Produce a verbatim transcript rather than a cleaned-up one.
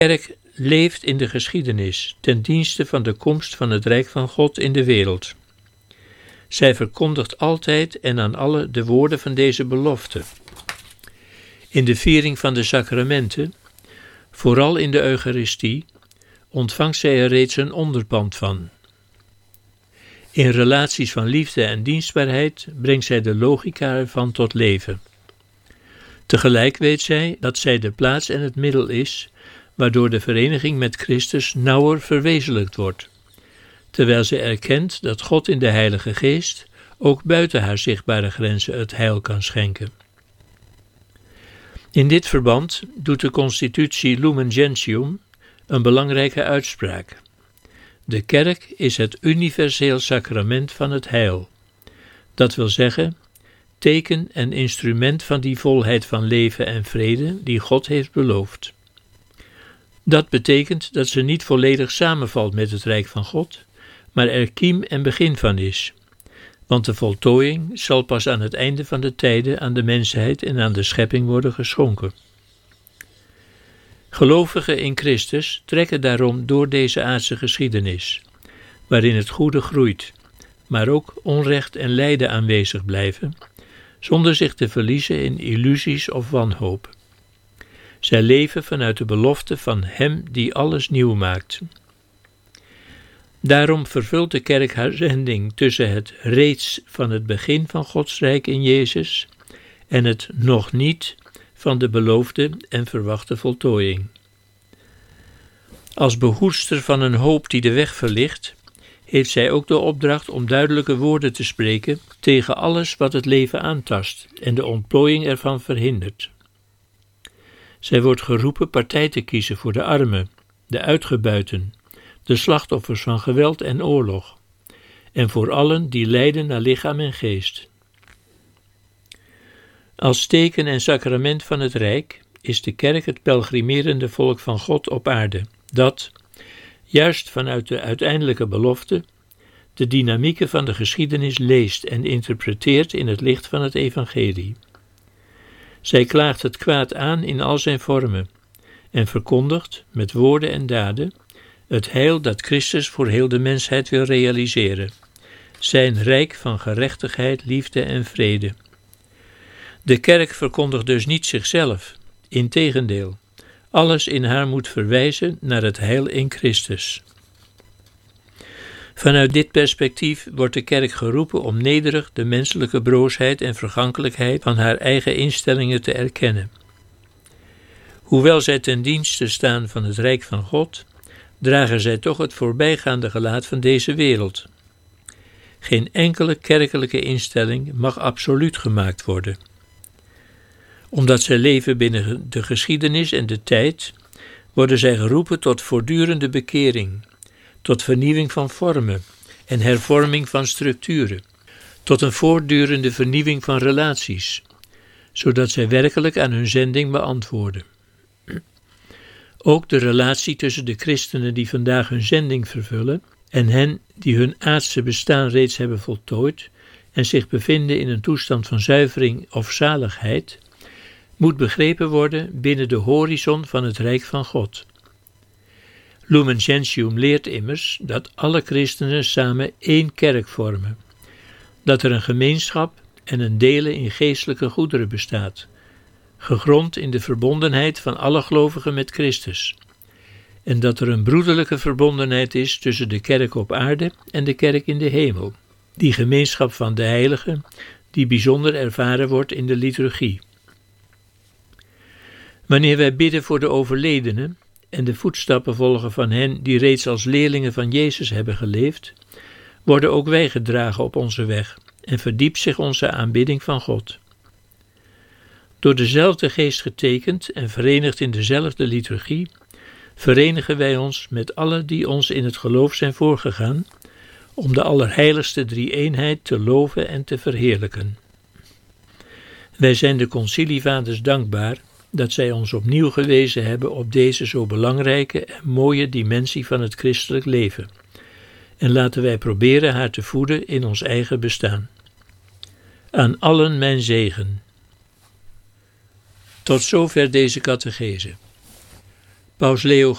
De kerk leeft in de geschiedenis ten dienste van de komst van het Rijk van God in de wereld. Zij verkondigt altijd en aan allen de woorden van deze belofte. In de viering van de sacramenten, vooral in de Eucharistie, ontvangt zij er reeds een onderpand van. In relaties van liefde en dienstbaarheid brengt zij de logica ervan tot leven. Tegelijk weet zij dat zij de plaats en het middel is, waardoor de vereniging met Christus nauwer verwezenlijkt wordt, terwijl zij erkent dat God in de Heilige Geest ook buiten haar zichtbare grenzen het heil kan schenken. In dit verband doet de constitutie Lumen Gentium een belangrijke uitspraak. De kerk is het universeel sacrament van het heil. Dat wil zeggen, teken en instrument van die volheid van leven en vrede die God heeft beloofd. Dat betekent dat ze niet volledig samenvalt met het Rijk van God, maar er kiem en begin van is. Want de voltooiing zal pas aan het einde van de tijden aan de mensheid en aan de schepping worden geschonken. Gelovigen in Christus trekken daarom door deze aardse geschiedenis, waarin het goede groeit, maar ook onrecht en lijden aanwezig blijven, zonder zich te verliezen in illusies of wanhoop. Zij leven vanuit de belofte van Hem die alles nieuw maakt. Daarom vervult de kerk haar zending tussen het reeds van het begin van Gods Rijk in Jezus en het nog niet van de beloofde en verwachte voltooiing. Als behoedster van een hoop die de weg verlicht, heeft zij ook de opdracht om duidelijke woorden te spreken tegen alles wat het leven aantast en de ontplooiing ervan verhindert. Zij wordt geroepen partij te kiezen voor de armen, de uitgebuiten, de slachtoffers van geweld en oorlog, en voor allen die lijden naar lichaam en geest. Als teken en sacrament van het Rijk is de kerk het pelgrimerende volk van God op aarde, dat, juist vanuit de uiteindelijke belofte, de dynamieken van de geschiedenis leest en interpreteert in het licht van het evangelie. Zij klaagt het kwaad aan in al zijn vormen en verkondigt met woorden en daden het heil dat Christus voor heel de mensheid wil realiseren, zijn rijk van gerechtigheid, liefde en vrede. De kerk verkondigt dus niet zichzelf, integendeel, alles in haar moet verwijzen naar het heil in Christus. Vanuit dit perspectief wordt de kerk geroepen om nederig de menselijke broosheid en vergankelijkheid van haar eigen instellingen te erkennen. Hoewel zij ten dienste staan van het Rijk van God, dragen zij toch het voorbijgaande gelaat van deze wereld. Geen enkele kerkelijke instelling mag absoluut gemaakt worden. Omdat zij leven binnen de geschiedenis en de tijd, worden zij geroepen tot voortdurende bekering, tot vernieuwing van vormen en hervorming van structuren, tot een voortdurende vernieuwing van relaties, zodat zij werkelijk aan hun zending beantwoorden. Ook de relatie tussen de christenen die vandaag hun zending vervullen en hen die hun aardse bestaan reeds hebben voltooid en zich bevinden in een toestand van zuivering of zaligheid, moet begrepen worden binnen de horizon van het Rijk van God. Lumen Gentium leert immers dat alle christenen samen één kerk vormen, dat er een gemeenschap en een delen in geestelijke goederen bestaat, gegrond in de verbondenheid van alle gelovigen met Christus, en dat er een broederlijke verbondenheid is tussen de kerk op aarde en de kerk in de hemel, die gemeenschap van de heiligen, die bijzonder ervaren wordt in de liturgie. Wanneer wij bidden voor de overledenen en de voetstappen volgen van hen die reeds als leerlingen van Jezus hebben geleefd, worden ook wij gedragen op onze weg en verdiept zich onze aanbidding van God. Door dezelfde geest getekend en verenigd in dezelfde liturgie, verenigen wij ons met allen die ons in het geloof zijn voorgegaan, om de allerheiligste drie-eenheid te loven en te verheerlijken. Wij zijn de concilievaders dankbaar dat zij ons opnieuw gewezen hebben op deze zo belangrijke en mooie dimensie van het christelijk leven. En laten wij proberen haar te voeden in ons eigen bestaan. Aan allen mijn zegen. Tot zover deze catechese. Paus Leo